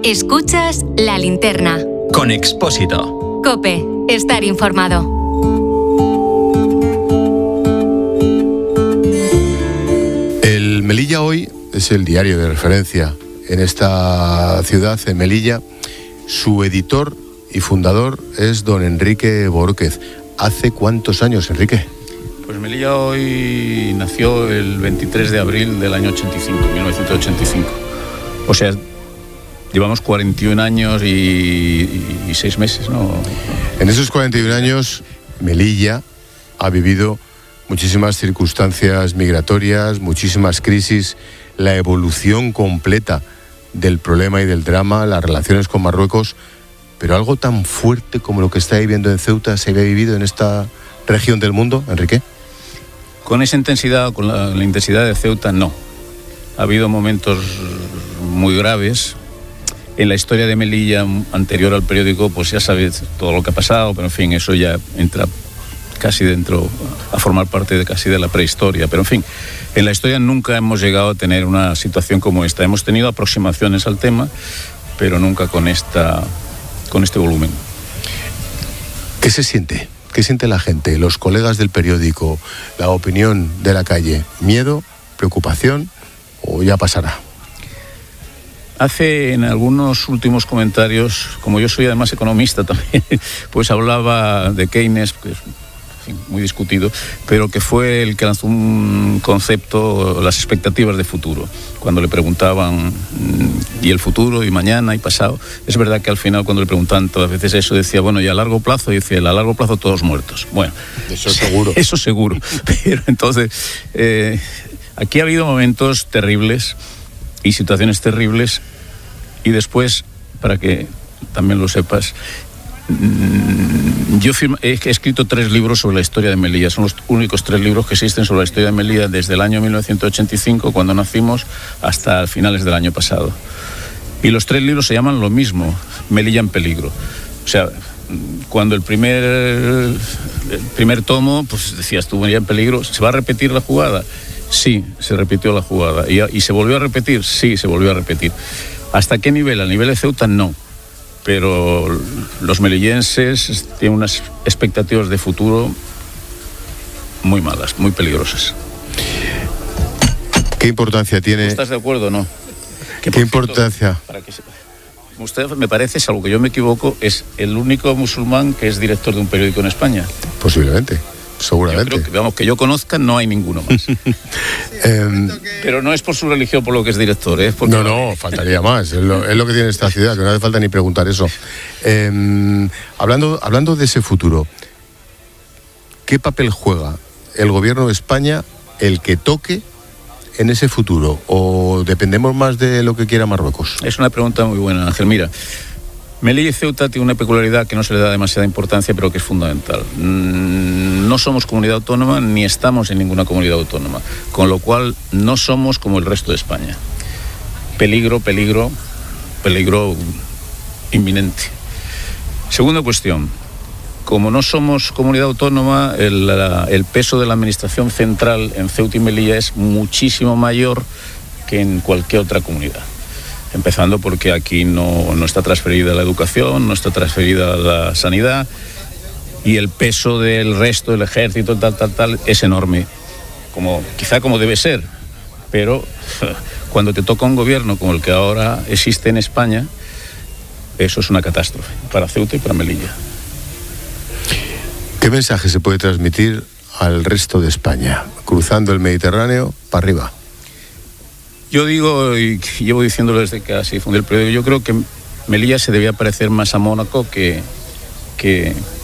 Escuchas La Linterna. Con Expósito. COPE. Estar informado. El Melilla Hoy es el diario de referencia en esta ciudad, en Melilla. Su editor y fundador es don Enrique Borquez. ¿Hace cuántos años, Enrique? Pues Melilla Hoy nació el 23 de abril del año 1985. O sea, llevamos 41 años y 6 meses, ¿no? En esos 41 años, Melilla ha vivido muchísimas circunstancias migratorias, muchísimas crisis, la evolución completa del problema y del drama, las relaciones con Marruecos, pero algo tan fuerte como lo que está viviendo en Ceuta se había vivido en esta región del mundo, Enrique. Con esa intensidad, con la intensidad de Ceuta, no. Ha habido momentos muy graves. En la historia de Melilla, anterior al periódico, pues ya sabes todo lo que ha pasado, pero en fin, eso ya entra casi dentro, a formar parte casi de la prehistoria. Pero en fin, en la historia nunca hemos llegado a tener una situación como esta. Hemos tenido aproximaciones al tema, pero nunca con este volumen. ¿Qué se siente? ¿Qué siente la gente, los colegas del periódico, la opinión de la calle? ¿Miedo, preocupación o ya pasará? Hace en algunos últimos comentarios, como yo soy además economista también, pues hablaba de Keynes, que es muy discutido, pero que fue el que lanzó un concepto, las expectativas de futuro. Cuando le preguntaban, ¿y el futuro? ¿Y mañana? ¿Y pasado? Es verdad que al final cuando le preguntaban todas veces eso, decía, bueno, ¿y a largo plazo? Y decía, a largo plazo todos muertos. Bueno, eso seguro. Eso seguro. Pero entonces, aquí ha habido momentos terribles y situaciones terribles, y después, para que también lo sepas, yo he escrito 3 libros sobre la historia de Melilla. Son los únicos 3 libros que existen sobre la historia de Melilla desde el año 1985, cuando nacimos, hasta finales del año pasado. Y los 3 libros se llaman lo mismo, Melilla en peligro. O sea, cuando el primer tomo, pues decías tú, Melilla en peligro, ¿se va a repetir la jugada? Sí, se repitió la jugada. ¿Y se volvió a repetir? Sí, se volvió a repetir. ¿Hasta qué nivel? ¿Al nivel de Ceuta? No. Pero los melillenses tienen unas expectativas de futuro muy malas, muy peligrosas. ¿Qué importancia tiene? ¿Estás de acuerdo o no? ¿Qué importancia? Para que usted, me parece, salvo que yo me equivoco, es el único musulmán que es director de un periódico en España. Posiblemente. Seguramente. Yo creo que yo conozca, no hay ninguno más. Pero no es por su religión por lo que es director, ¿eh? No, faltaría más. Es lo que tiene esta ciudad, que no hace falta ni preguntar eso. Hablando de ese futuro, ¿qué papel juega el gobierno de España, el que toque, en ese futuro? ¿O dependemos más de lo que quiera Marruecos? Es una pregunta muy buena, Ángel. Mira, Melilla y Ceuta tiene una peculiaridad que no se le da demasiada importancia, pero que es fundamental. No somos comunidad autónoma ni estamos en ninguna comunidad autónoma, con lo cual no somos como el resto de España. Peligro inminente. Segunda cuestión, como no somos comunidad autónoma, el peso de la administración central en Ceuta y Melilla es muchísimo mayor que en cualquier otra comunidad. Empezando porque aquí no está transferida la educación, no está transferida la sanidad, y el peso del resto del ejército, tal, es enorme, quizá como debe ser, pero cuando te toca un gobierno como el que ahora existe en España, eso es una catástrofe para Ceuta y para Melilla. ¿Qué mensaje se puede transmitir al resto de España, cruzando el Mediterráneo para arriba? Yo digo, y llevo diciéndolo desde que así fundé el periódico, yo creo que Melilla se debía parecer más a Mónaco que